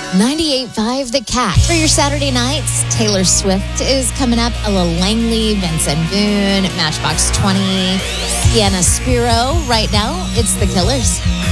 98.5 The Cat. For your Saturday nights, Taylor Swift is coming up. Ella Langley, Vincent Boone, Matchbox 20, Sienna Spiro. Right now, it's The Killers.